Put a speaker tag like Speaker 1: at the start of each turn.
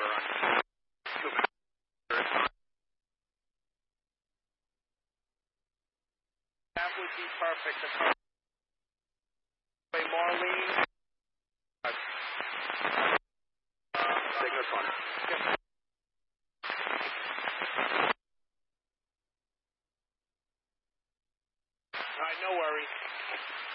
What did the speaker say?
Speaker 1: order on that would be perfect. Marlene. Cygnus 1. Yep. All right, no worries.